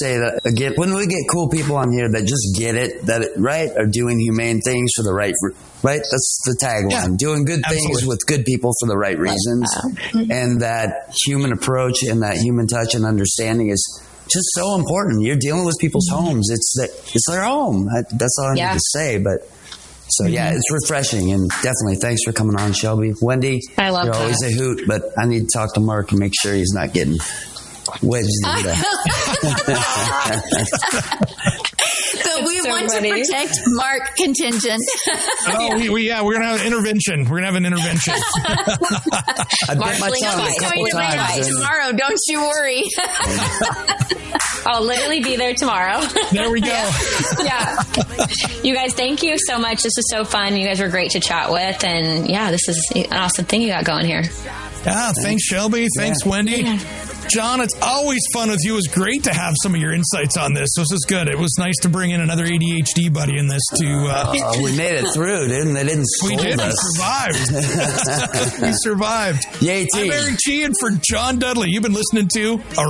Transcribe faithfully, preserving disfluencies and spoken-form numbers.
say that again, when we get cool people on here that just get it, that, it, right, are doing humane things for the right, right? That's the tagline. Yeah, doing good absolutely. Things with good people for the right reasons. Wow. And that human approach and that human touch and understanding is just so important. You're dealing with people's mm-hmm. homes. It's that it's their home. That's all I yeah. need to say. But so yeah, mm-hmm. it's refreshing, and definitely thanks for coming on, Shelby. Wendy, I love you're that. always a hoot, but I need to talk to Mark and make sure he's not getting wedged into that. So we so want funny. to protect Mark contingent. Oh, we, we, yeah, we're gonna have an intervention. We're gonna have an intervention. I bit my tongue a couple times. Tomorrow, don't you worry. I'll literally be there tomorrow. There we go. Yeah. yeah. You guys, thank you so much. This was so fun. You guys were great to chat with. And yeah, this is an awesome thing you got going here. Yeah, thanks, Shelby. Thanks, yeah. Wendy. Yeah. John, it's always fun with you. It was great to have some of your insights on this. This is good. It was nice to bring in another A D H D buddy in this to... Uh, uh, we made it through, didn't they? Didn't we did. us. We survived. We survived. Yay, team. I'm Eric G, and for John Dudley, you've been listening to...